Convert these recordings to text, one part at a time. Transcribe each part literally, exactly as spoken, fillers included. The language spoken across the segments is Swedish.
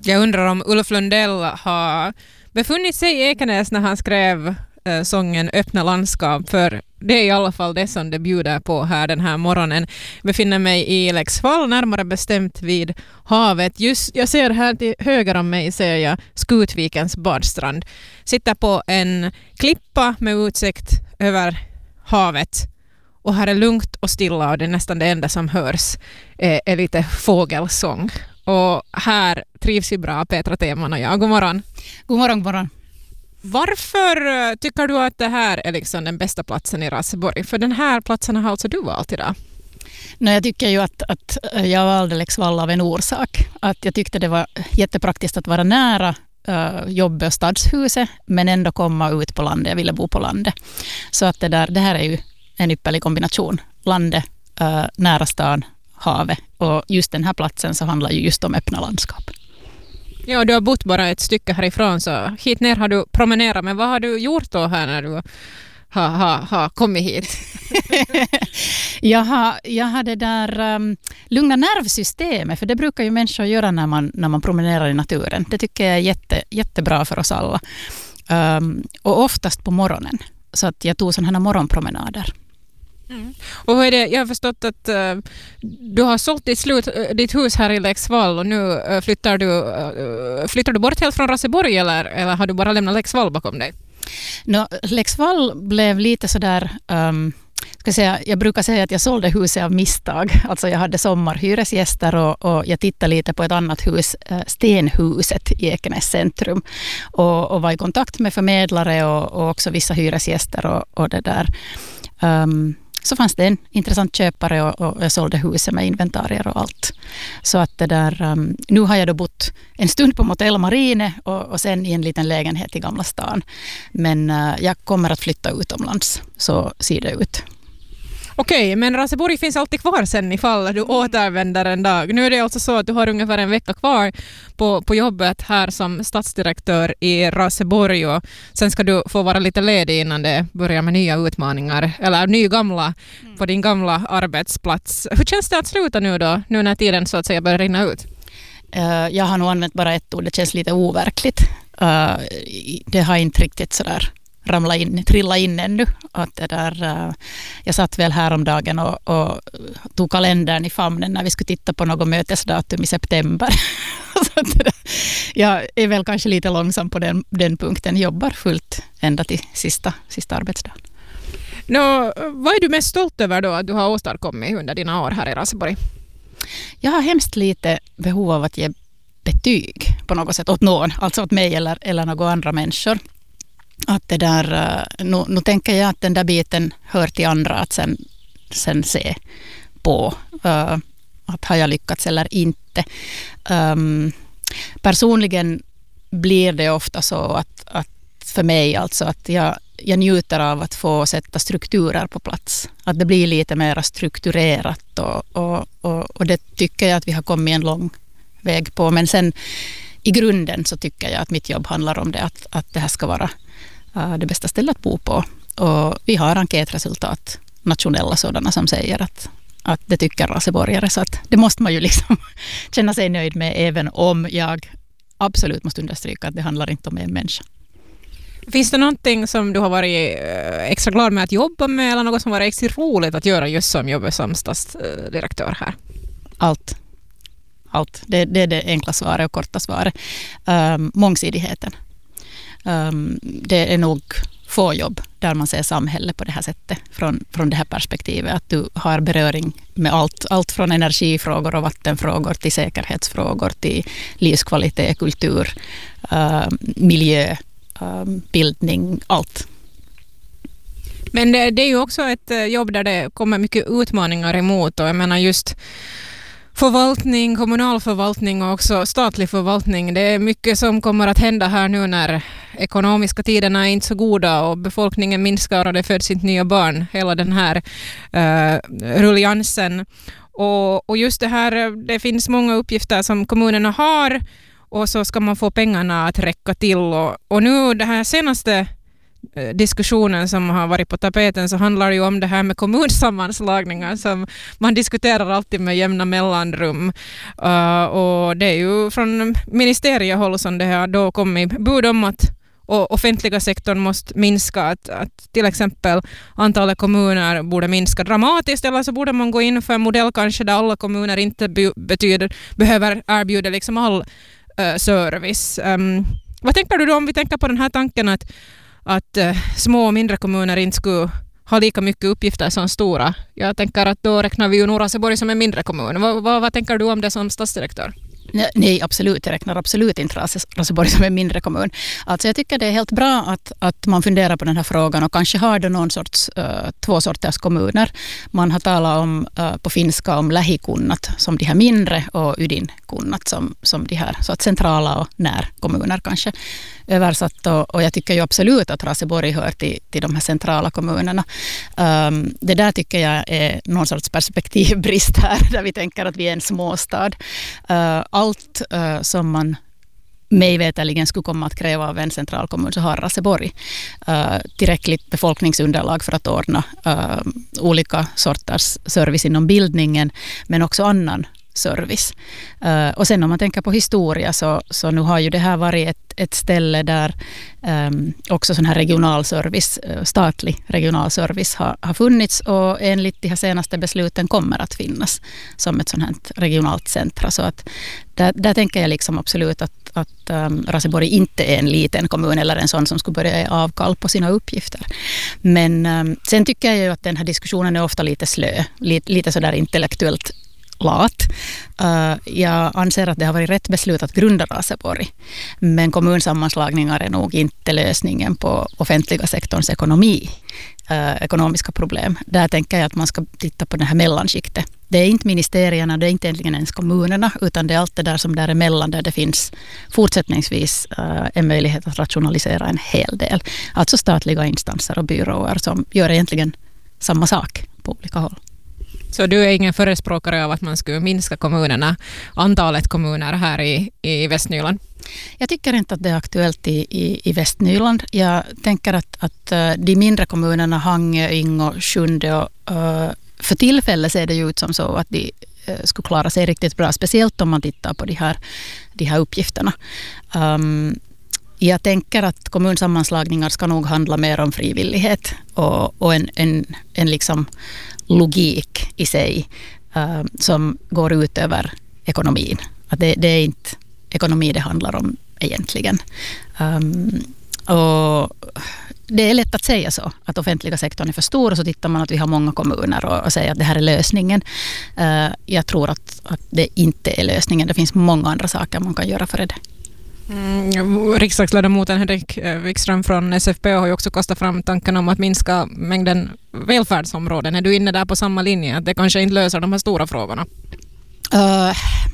Jag undrar om Ulf Lundell har befunnit sig i Ekenäs när han skrev eh, sången Öppna landskap, för det är i alla fall det som det bjuder på här den här morgonen. Jag befinner mig i Leksvall, närmare bestämt vid havet. Just, jag ser här till höger om mig ser jag Skutvikens badstrand. Sitter på en klippa med utsikt över havet. Och här är lugnt och stilla och det är nästan det enda som hörs är, är lite fågelsång. Och här trivs ju bra Petra Teman och jag. God morgon. God morgon, god morgon. Varför tycker du att det här är liksom den bästa platsen i Raseborg? För den här platsen har alltså du valt idag. Nej, jag tycker ju att, att jag valde Leksvall av en orsak. Att jag tyckte det var jättepraktiskt att vara nära uh, jobbet och stadshuset men ändå komma ut på landet. Jag ville bo på landet. Så att det, där, det här är ju en ypperlig kombination. Landet, uh, nära stan, havet. Och just den här platsen så handlar ju just om öppna landskap. Ja, du har bott bara ett stycke härifrån så hit ner har du promenerat. Men vad har du gjort då här när du har, har, har kommit hit? jag, har, jag har det där um, lugna nervsystemet, för det brukar ju människor göra när man, när man promenerar i naturen. Det tycker jag är jätte, jättebra för oss alla. Um, och oftast på morgonen. Så att jag tog sådana här morgonpromenader. Mm. Och hur är det? Jag har förstått att uh, du har sålt ditt, slut, uh, ditt hus här i Leksvall och nu uh, flyttar, du, uh, flyttar du bort helt från Raseborg eller, eller har du bara lämnat Leksvall bakom dig? No, Leksvall blev lite sådär... Um, ska säga, jag brukar säga att jag sålde huset av misstag. Alltså jag hade sommarhyresgäster och, och jag tittade lite på ett annat hus, uh, Stenhuset i Ekenäs centrum. Och, och var i kontakt med förmedlare och, och också vissa hyresgäster och, och det där... Um, så fanns det en intressant köpare och, och jag sålde huset med inventarier och allt. Så att det där, um, nu har jag då bott en stund på Motell Marine och, och sen i en liten lägenhet i Gamla stan. Men uh, jag kommer att flytta utomlands, så ser det ut. Okej, men Raseborg finns alltid kvar sen ifall du återvänder en dag. Nu är det alltså så att du har ungefär en vecka kvar på, på jobbet här som stadsdirektör i Raseborg och sen ska du få vara lite ledig innan det börjar med nya utmaningar eller ny gamla mm. på din gamla arbetsplats. Hur känns det att sluta nu då, nu när tiden så att säga börjar rinna ut? Uh, jag har nog använt bara ett ord, det känns lite overkligt. Uh, det har inte riktigt sådär ramla in, trilla in ännu. Att det där, uh, jag satt väl här om dagen och, och tog kalendern i famnen när vi skulle titta på något mötesdatum i september. Så att det där, jag är väl kanske lite långsam på den, den punkten. Jobbar fullt ända till sista, sista arbetsdagen. Nå, vad är du mest stolt över då att du har åstadkommit under dina år här i Raseborg? Jag har hemskt lite behov av att ge betyg på något sätt åt någon. Alltså åt mig eller, eller några andra människor. Att det där, nu, nu tänker jag att den där biten hör till andra att sen, sen se på uh, att har jag lyckats eller inte. Um, personligen blir det ofta så att, att för mig alltså att jag, jag njuter av att få sätta strukturer på plats. Att det blir lite mer strukturerat och, och, och, och det tycker jag att vi har kommit en lång väg på. Men sen i grunden så tycker jag att mitt jobb handlar om det, att, att det här ska vara det bästa stället att bo på. Och vi har enkätresultat, nationella sådana, som säger att, att det tycker raseborgare. Så att det måste man ju liksom känna sig nöjd med, även om jag absolut måste understryka att det handlar inte om en människa. Finns det någonting som du har varit extra glad med att jobba med eller något som varit extra roligt att göra just som jobbar som stadsdirektör här? Allt. Allt. Det, det är det enkla svaret och korta svaret. Um, mångsidigheten. Um, det är nog få jobb där man ser samhället på det här sättet från, från det här perspektivet. Att du har beröring med allt, allt från energifrågor och vattenfrågor till säkerhetsfrågor till livskvalitet, kultur, uh, miljö, uh, bildning, allt. Men det, det är ju också ett jobb där det kommer mycket utmaningar emot och jag menar just förvaltning, kommunal förvaltning och också statlig förvaltning. Det är mycket som kommer att hända här nu när ekonomiska tiderna är inte så goda och befolkningen minskar och det föds inte nya barn. Hela den här uh, rulliansen. Och, och just det här, det finns många uppgifter som kommunerna har och så ska man få pengarna att räcka till. Och, och nu det här senaste diskussionen som har varit på tapeten så handlar det ju om det här med kommunsammanslagningar som man diskuterar alltid med jämna mellanrum. Uh, och det är ju från ministeriehåll som det har då kommit bud om att och offentliga sektorn måste minska, att, att till exempel antalet kommuner borde minska dramatiskt, eller så borde man gå in för en modell kanske där alla kommuner inte be, betyder, behöver erbjuda liksom all uh, service. Um, vad tänker du då om vi tänker på den här tanken att, att uh, små och mindre kommuner inte skulle ha lika mycket uppgifter som stora? Jag tänker att då räknar vi ju nog Raseborg som en mindre kommun. Vad, vad, vad tänker du om det som stadsdirektör? Nej, absolut. Jag räknar absolut inte Raseborg som en mindre kommun. Alltså jag tycker det är helt bra att, att man funderar på den här frågan och kanske har det någon sorts, uh, två sorters kommuner. Man har talat om, uh, på finska om lähikunnat som de här mindre och ydinkunnat som, som de här så att centrala och närkommuner kanske översatt. Och, och jag tycker ju absolut att Raseborg hör till, till de här centrala kommunerna. Um, det där tycker jag är någon sorts perspektivbrist här där vi tänker att vi är en småstad. Uh, allt uh, som man mig veterligen skulle komma att kräva av en central kommun så har Raseborg uh, tillräckligt befolkningsunderlag för att ordna uh, olika sorters service inom bildningen men också annan service. Uh, och sen om man tänker på historia så, så nu har ju det här varit ett, ett ställe där um, också sån här regional service, uh, statlig regional service har, har funnits och enligt de här senaste besluten kommer att finnas som ett sånt här regionalt centra. Så att där, där tänker jag liksom absolut att, att um, Raseborg inte är en liten kommun eller en sån som skulle börja ge avkall på sina uppgifter. Men um, sen tycker jag ju att den här diskussionen är ofta lite slö, lite, lite sådär intellektuellt lat. Uh, jag anser att det har varit rätt beslut att grunda Raseborg. Men kommunsammanslagningar är nog inte lösningen på offentliga sektorns ekonomi. Uh, ekonomiska problem. Där tänker jag att man ska titta på det här mellanskiktet. Det är inte ministerierna, det är inte egentligen ens kommunerna, utan det är allt det där som däremellan där det finns fortsättningsvis uh, en möjlighet att rationalisera en hel del. Alltså statliga instanser och byråer som gör egentligen samma sak på olika håll. Så du är ingen förespråkare av att man skulle minska kommunerna, antalet kommuner här i, i Västnyland? Jag tycker inte att det är aktuellt i, i, i Västnyland. Jag tänker att, att de mindre kommunerna, Hangö, Ingo, Sjunde och uh, för tillfället ser det ju ut som så att de uh, skulle klara sig riktigt bra, speciellt om man tittar på de här, de här uppgifterna. Um, Jag tänker att kommunsammanslagningar ska nog handla mer om frivillighet och, och en, en, en liksom logik i sig uh, som går ut över ekonomin. Att det, det är inte ekonomi det handlar om egentligen. Um, och det är lätt att säga så, att offentliga sektorn är för stor och så tittar man att vi har många kommuner och, och säger att det här är lösningen. Uh, jag tror att, att det inte är lösningen. Det finns många andra saker man kan göra för det. Mm, riksdagsledamoten Henrik Wikström från S F P har ju också kastat fram tanken om att minska mängden välfärdsområden. Är du inne där på samma linje? Att det kanske inte löser de här stora frågorna? Uh,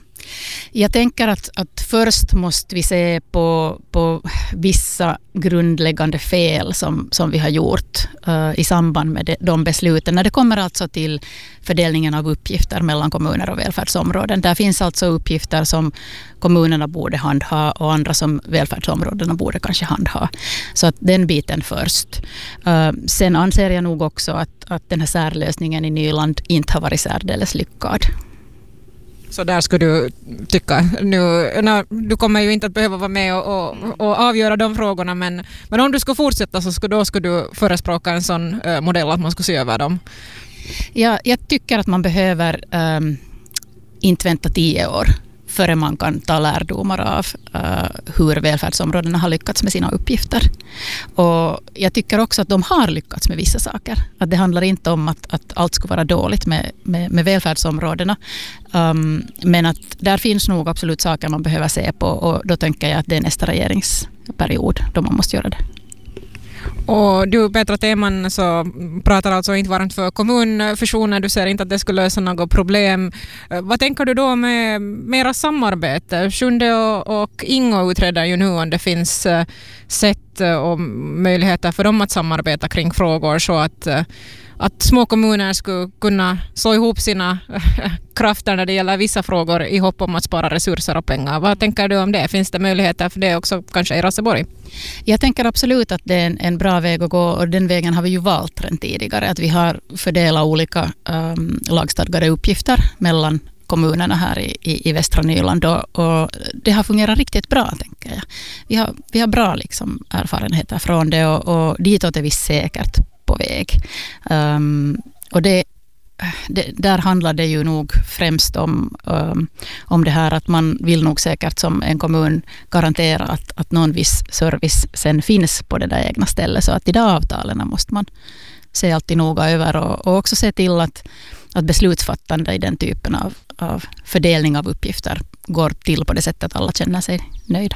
jag tänker att, att först måste vi se på, på vissa grundläggande fel som, som vi har gjort uh, i samband med de, de besluten. När det kommer alltså till fördelningen av uppgifter mellan kommuner och välfärdsområden. Där finns alltså uppgifter som kommunerna borde handha och andra som välfärdsområdena borde kanske handha. Så att den biten först. Uh, sen anser jag nog också att, att den här särlösningen i Nyland inte har varit särdeles lyckad. Så där skulle du tycka. Nu, na, du kommer ju inte att behöva vara med och, och, och avgöra de frågorna, men, men om du ska fortsätta så skulle, då skulle du förespråka en sån uh, modell att man skulle se över dem. Ja, jag tycker att man behöver um, inte vänta tio år före man kan ta lärdomar av uh, hur välfärdsområdena har lyckats med sina uppgifter. Och jag tycker också att de har lyckats med vissa saker. Att det handlar inte om att, att allt ska vara dåligt med, med, med välfärdsområdena. Um, men att där finns nog absolut saker man behöver se på och då tänker jag att det är nästa regeringsperiod då man måste göra det. Och du Petra Teman så pratar alltså inte varmt för kommunfusioner, du ser inte att det skulle lösa något problem. Vad tänker du då med mera samarbete? Sjunde och, och Ingo utreder ju nu om det finns sätt och möjligheter för dem att samarbeta kring frågor så att, att små kommuner skulle kunna slå ihop sina krafter när det gäller vissa frågor i hopp om att spara resurser och pengar. Vad tänker du om det? Finns det möjligheter för det också kanske i Raseborg? Jag tänker absolut att det är en, en bra väg att gå, och den vägen har vi ju valt redan tidigare. Att vi har fördelat olika um, lagstadgade uppgifter mellan kommunerna här i, i, i västra Nyland, och, och det har fungerat riktigt bra, tänker jag. Vi har, vi har bra liksom, erfarenheter från det, och, och ditåt är vi säkert på väg. Um, och det, det, där handlar det ju nog främst om, um, om det här att man vill nog säkert som en kommun garantera att, att någon viss service sen finns på det där egna stället, så att i de avtalen måste man se alltid noga över, och, och också se till att, att beslutsfattande i den typen av, av fördelning av uppgifter går till på det sättet att alla känner sig nöjda.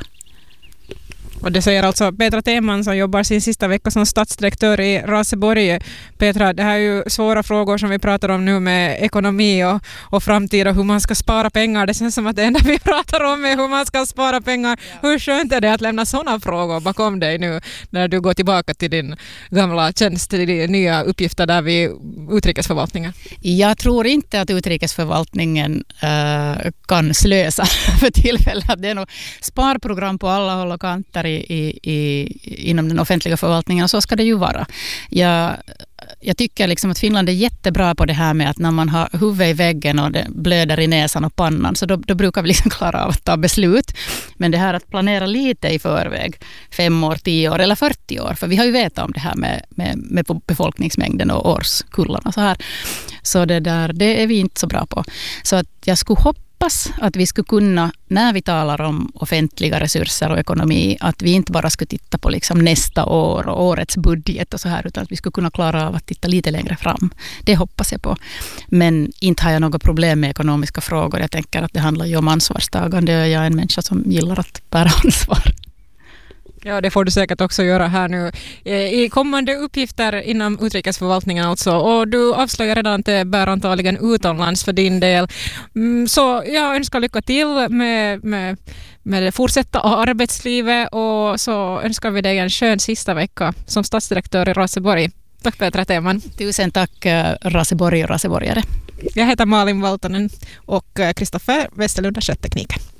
Och det säger alltså Petra Teman som jobbar sin sista vecka som stadsdirektör i Raseborg. Petra, det här är ju svåra frågor som vi pratar om nu med ekonomi och, och framtid och hur man ska spara pengar. Det känns som att det enda vi pratar om är hur man ska spara pengar. Ja. Hur skönt är det att lämna sådana frågor bakom dig nu när du går tillbaka till din gamla tjänst, till de nya uppgifter där vid utrikesförvaltningen? Jag tror inte att utrikesförvaltningen äh, kan slösa för tillfället. Det är nog sparprogram på alla håll och kanter I, i, inom den offentliga förvaltningen, och så ska det ju vara. Jag, jag tycker liksom att Finland är jättebra på det här med att när man har huvudet i väggen och det blöder i näsan och pannan, så då, då brukar vi liksom klara av att ta beslut. Men det här att planera lite i förväg, fem år, tio år eller fyrtio år, för vi har ju vetat om det här med, med, med befolkningsmängden och årskullarna så här. Så det där, det är vi inte så bra på. Så att jag skulle hoppas att vi skulle kunna, när vi talar om offentliga resurser och ekonomi, att vi inte bara skulle titta på liksom nästa år och årets budget och så här, utan att vi skulle kunna klara av att titta lite längre fram. Det hoppas jag på. Men inte har jag något problem med ekonomiska frågor. Jag tänker att det handlar ju om ansvarstagande, och jag är en människa som gillar att bära ansvar. Ja, det får du säkert också göra här nu i kommande uppgifter inom utrikesförvaltningen alltså. Och du avslöjar redan att det bär antagligen utomlands för din del. Så jag önskar lycka till med, med, med det fortsatta arbetslivet, och så önskar vi dig en skön sista vecka som stadsdirektör i Raseborg. Tack Petra Teman. Tusen tack Raseborg och raseborgare. Jag heter Malin Valtonen och Kristoffer Westerlund har skött tekniken.